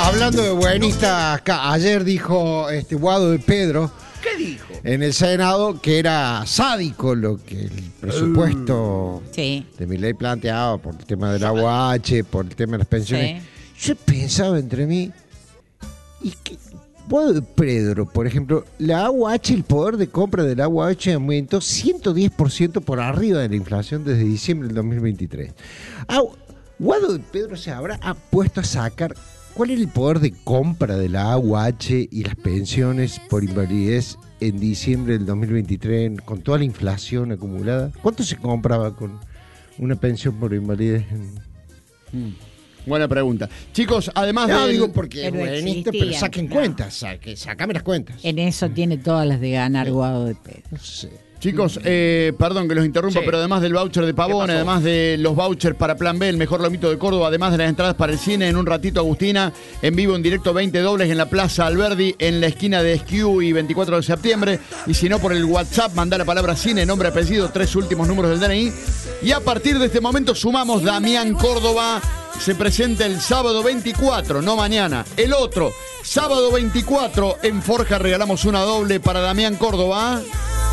Hablando de buenistas, ayer dijo Guado de Pedro. ¿Qué dijo? En el Senado que era sádico lo que el presupuesto de Milei planteaba por el tema del AUH, por el tema de las pensiones. Sí. Yo pensaba entre mí, y que Guado de Pedro, por ejemplo, la AUH, el poder de compra del AUH aumentó 110% por arriba de la inflación desde diciembre del 2023. Guado de Pedro se habrá puesto a sacar cuál era el poder de compra de la AUH y las pensiones por invalidez en diciembre del 2023 con toda la inflación acumulada. ¿Cuánto se compraba con una pensión por invalidez? Buena pregunta. Chicos, además de... No, digo porque es buenista, pero saquen cuentas, sacame las cuentas. En eso tiene todas las de ganar Guado de Pedro. No sé. Chicos, perdón que los interrumpa, pero además del voucher de Pavón, además de los vouchers para Plan B, el mejor lomito de Córdoba, además de las entradas para el cine, en un ratito Agustina, en vivo, en directo, 20 dobles en la Plaza Alberdi, en la esquina de Esquiú y 24 de septiembre. Y si no, por el WhatsApp, mandá la palabra cine, nombre, apellido, 3 últimos números del DNI. Y a partir de este momento sumamos Damián Córdoba. Se presenta el sábado 24, no mañana, el otro, sábado 24, en Forja regalamos una doble para Damián Córdoba.